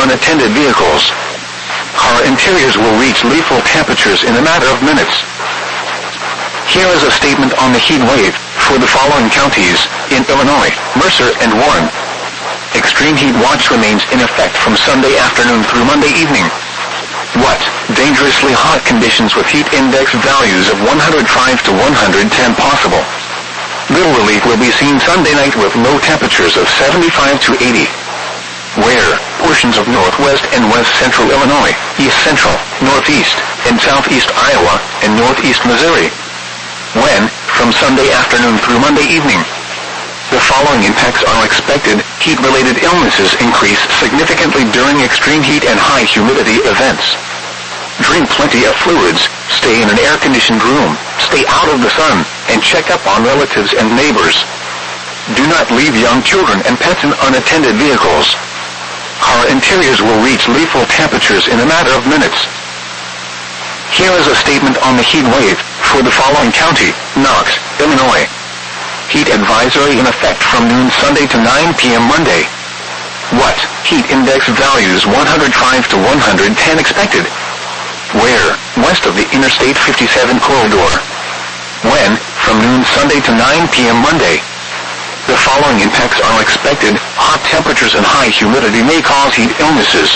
unattended vehicles. Car interiors will reach lethal temperatures in a matter of minutes. Here is a statement on the heat wave for the following counties in Illinois, Mercer, and Warren. Extreme heat watch remains in effect from Sunday afternoon through Monday evening. What? Dangerously hot conditions with heat index values of 105 to 110 possible. Little relief will be seen Sunday night with low temperatures of 75 to 80. Where? Portions of northwest and west central Illinois, east central, northeast, and southeast Iowa, and northeast Missouri. When? From Sunday afternoon through Monday evening. The following impacts are expected. Heat-related illnesses increase significantly during extreme heat and high humidity events. Drink plenty of fluids, stay in an air-conditioned room, stay out of the sun, and check up on relatives and neighbors. Do not leave young children and pets in unattended vehicles. Car interiors will reach lethal temperatures in a matter of minutes. Here is a statement on the heat wave for the following county, Knox, Illinois. Heat advisory in effect from noon Sunday to 9 p.m. Monday. What? Heat index values 105 to 110 expected. Where? West of the Interstate 57 corridor. When? From noon Sunday to 9 p.m. Monday. The following impacts are expected. Hot temperatures and high humidity may cause heat illnesses.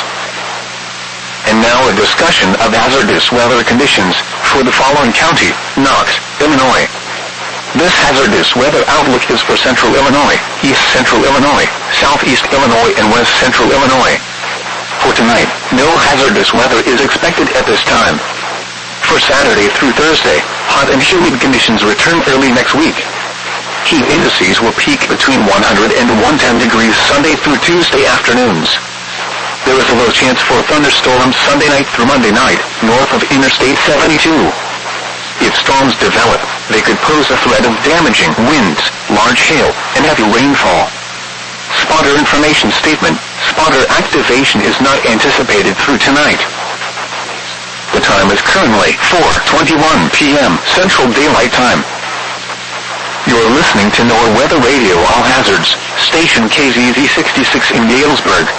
And now a discussion of hazardous weather conditions for the following county, Knox, Illinois. This hazardous weather outlook is for central Illinois, east central Illinois, southeast Illinois, and west central Illinois. For tonight, no hazardous weather is expected at this time. For Saturday through Thursday, hot and humid conditions return early next week. Heat indices will peak between 100 and 110 degrees Sunday through Tuesday afternoons. There is a low chance for thunderstorms Sunday night through Monday night, north of Interstate 72. If storms develop, they could pose a threat of damaging winds, large hail, and heavy rainfall. Spotter information statement. Spotter activation is not anticipated through tonight. The time is currently 4:21 p.m. Central Daylight Time. You're listening to NOAA Weather Radio All Hazards, station KZZ 66 in Galesburg.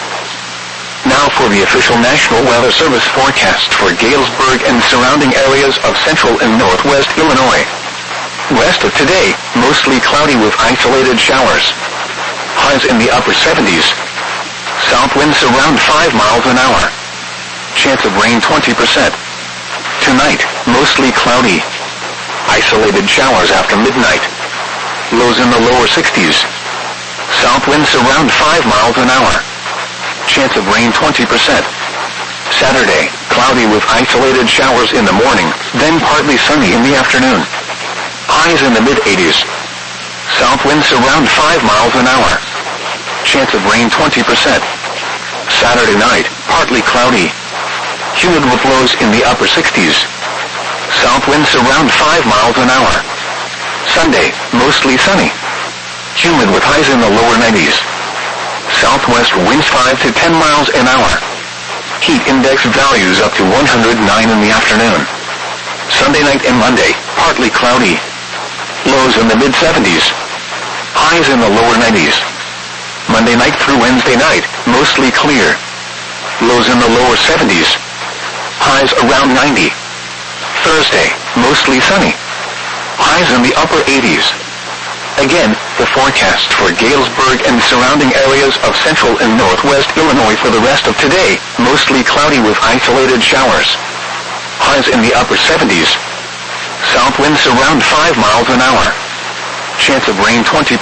Now for the official National Weather Service forecast for Galesburg and surrounding areas of central and northwest Illinois. West of today, mostly cloudy with isolated showers. Highs in the upper 70s. South winds around 5 miles an hour. Chance of rain 20%. Tonight, mostly cloudy. Isolated showers after midnight. Lows in the lower 60s. South winds around 5 miles an hour. Chance of rain 20%. Saturday, cloudy with isolated showers in the morning, then partly sunny in the afternoon. Highs in the mid-80s. South winds around 5 miles an hour. Chance of rain 20%. Saturday night, partly cloudy. Humid with lows in the upper 60s. South winds around 5 miles an hour. Sunday, mostly sunny. Humid with highs in the lower 90s. Southwest winds 5 to 10 miles an hour. Heat index values up to 109 in the afternoon. Sunday night and Monday, partly cloudy. Lows in the mid-70s. Highs in the lower 90s. Monday night through Wednesday night, mostly clear. Lows in the lower 70s. Highs around 90. Thursday, mostly sunny. Highs in the upper 80s. Again, the forecast for Galesburg and surrounding areas of central and northwest Illinois for the rest of today, mostly cloudy with isolated showers. Highs in the upper 70s. South winds around 5 miles an hour. Chance of rain 20%.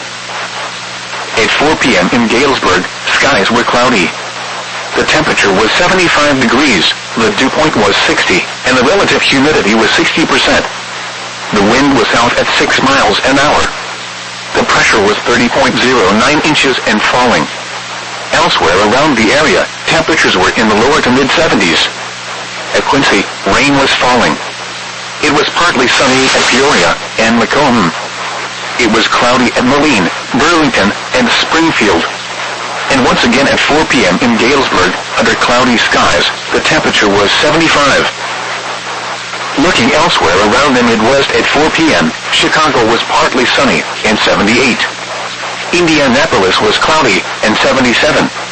At 4 p.m. in Galesburg, skies were cloudy. The temperature was 75 degrees, the dew point was 60, and the relative humidity was 60%. The wind was south at 6 miles an hour. The pressure was 30.09 inches and falling. Elsewhere around the area, temperatures were in the lower to mid-70s. At Quincy, rain was falling. It was partly sunny at Peoria and Macomb. It was cloudy at Moline, Burlington, and Springfield. And once again at 4 p.m. in Galesburg, under cloudy skies, the temperature was 75. Looking elsewhere around the Midwest at 4 p.m., Chicago was partly sunny and 78. Indianapolis was cloudy and 77.